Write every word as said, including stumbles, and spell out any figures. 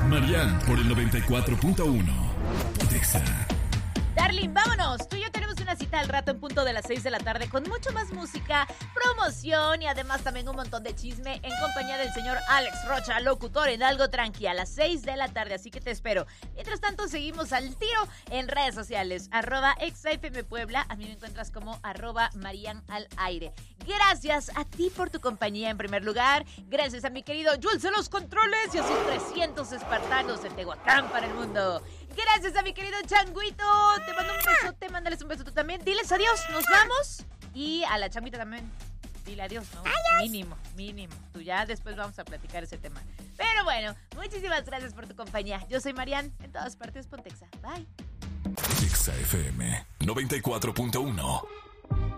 Marian por el noventa y cuatro punto uno. Pontexa. Darling, vámonos. Tú y yo tenemos una cita al rato en punto de las seis de la tarde con mucho más música, promoción y además también un montón de chisme en compañía del señor Alex Rocha, locutor en Algo Tranqui, a las seis de la tarde, así que te espero. Mientras tanto, seguimos al tiro en redes sociales, arroba exafm Puebla, a mí me encuentras como arroba Marian al aire. Gracias a ti por tu compañía en primer lugar, gracias a mi querido Jules de los controles y a sus trescientos espartanos en Tehuacán para el mundo. Gracias a mi querido Changuito, te mando un besote, mándales un beso tú también. Diles adiós, nos vamos. Y a la Changuita también, dile adiós, ¿no? Adiós. Mínimo, mínimo. Tú ya después vamos a platicar ese tema. Pero bueno, muchísimas gracias por tu compañía. Yo soy Marian, en todas partes Pontexa. Bye. Exa F M noventa y cuatro punto uno.